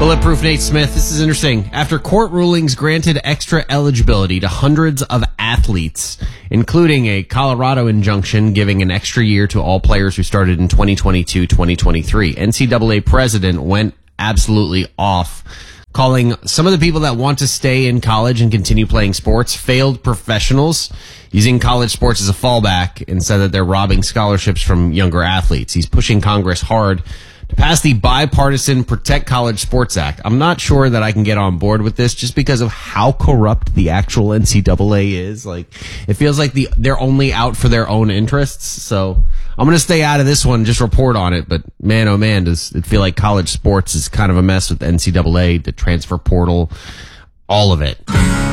Bulletproof Nate Smith. This is interesting. After court rulings granted extra eligibility to hundreds of athletes, including a Colorado injunction giving an extra year to all players who started in 2022-2023, NCAA president went absolutely off, calling some of the people that want to stay in college and continue playing sports failed professionals, using college sports as a fallback, and said that they're robbing scholarships from younger athletes. He's pushing Congress hard to pass the bipartisan Protect College Sports Act. I'm not sure that I can get on board with this just because of how corrupt the actual NCAA is. Like, it feels like they're only out for their own interests. So I'm going to stay out of this one, just report on it. But man, oh man, does it feel like college sports is kind of a mess with NCAA, the transfer portal, all of it.